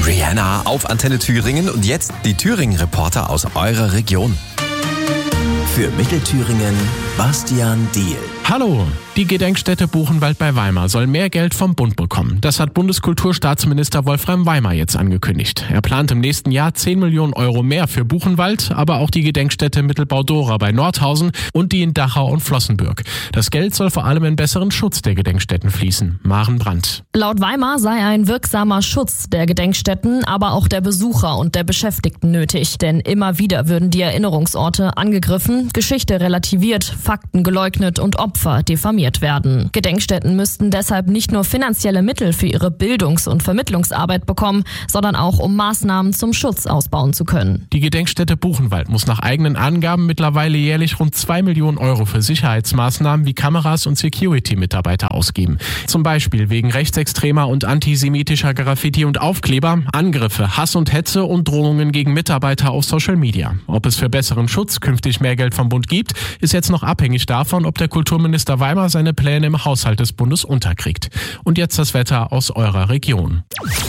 Rihanna auf Antenne Thüringen und jetzt die Thüringen-Reporter aus eurer Region. Für Mittelthüringen Bastian Diehl. Hallo! Die Gedenkstätte Buchenwald bei Weimar soll mehr Geld vom Bund bekommen. Das hat Bundeskulturstaatsminister Wolfram Weimar jetzt angekündigt. Er plant im nächsten Jahr 10 Millionen Euro mehr für Buchenwald, aber auch die Gedenkstätte Mittelbau-Dora bei Nordhausen und die in Dachau und Flossenbürg. Das Geld soll vor allem in besseren Schutz der Gedenkstätten fließen. Maren Brandt. Laut Weimar sei ein wirksamer Schutz der Gedenkstätten, aber auch der Besucher und der Beschäftigten nötig. Denn immer wieder würden die Erinnerungsorte angegriffen, Geschichte relativiert, Fakten geleugnet und Opfer diffamiert werden. Gedenkstätten müssten deshalb nicht nur finanzielle Mittel für ihre Bildungs- und Vermittlungsarbeit bekommen, sondern auch um Maßnahmen zum Schutz ausbauen zu können. Die Gedenkstätte Buchenwald muss nach eigenen Angaben mittlerweile jährlich rund 2 Millionen Euro für Sicherheitsmaßnahmen wie Kameras und Security-Mitarbeiter ausgeben. Zum Beispiel wegen rechtsextremer und antisemitischer Graffiti und Aufkleber, Angriffe, Hass und Hetze und Drohungen gegen Mitarbeiter auf Social Media. Ob es für besseren Schutz künftig mehr Geld vom Bund gibt, ist jetzt noch abhängig davon, ob der Kulturminister Weimar seine Pläne im Haushalt des Bundes unterkriegt. Und jetzt das Wetter aus eurer Region.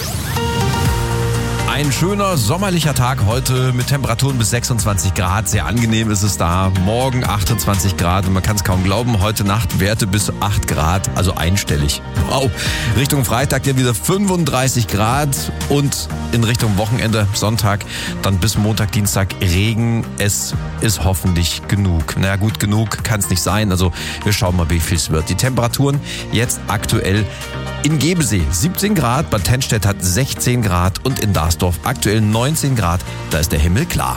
Ein schöner sommerlicher Tag heute mit Temperaturen bis 26 Grad. Sehr angenehm ist es da. Morgen 28 Grad und man kann es kaum glauben. Heute Nacht Werte bis 8 Grad, also einstellig. Wow. Richtung Freitag ja wieder 35 Grad und in Richtung Wochenende, Sonntag, dann bis Montag, Dienstag Regen. Es ist hoffentlich genug. Na gut, genug kann es nicht sein. Also wir schauen mal, wie viel es wird. Die Temperaturen jetzt aktuell in Gebesee 17 Grad, Bad Tennstedt hat 16 Grad und in Darsdorf aktuell 19 Grad. Da ist der Himmel klar.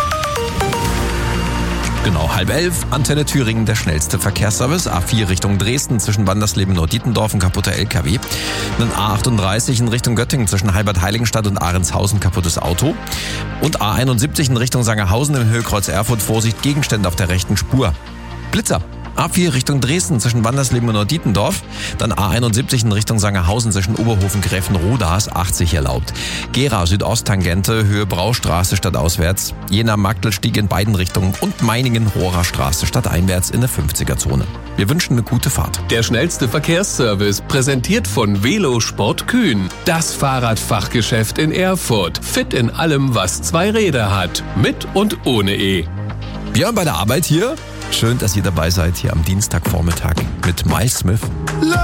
Genau, 10:30, Antenne Thüringen, der schnellste Verkehrsservice. A4 Richtung Dresden zwischen Wandersleben und Nord-Dietendorf, ein kaputter LKW. Dann A38 in Richtung Göttingen zwischen Halbert-Heiligenstadt und Ahrenshausen, kaputtes Auto. Und A71 in Richtung Sangerhausen im Höhekreuz Erfurt, Vorsicht, Gegenstände auf der rechten Spur. Blitzer. A4 Richtung Dresden zwischen Wandersleben und Nord-Dietendorf, dann A71 in Richtung Sangerhausen zwischen Oberhofen Gräfenrodas 80 erlaubt. Gera Südosttangente Höhe Braustraße stadtauswärts, Jena Magdelstieg in beiden Richtungen und Meiningen Rohrer Straße stadteinwärts in der 50er-Zone. Wir wünschen eine gute Fahrt. Der schnellste Verkehrsservice präsentiert von Velosport Kühn. Das Fahrradfachgeschäft in Erfurt. Fit in allem, was 2 Räder hat. Mit und ohne E. Björn bei der Arbeit hier. Schön, dass ihr dabei seid hier am Dienstagvormittag mit Miles Smith.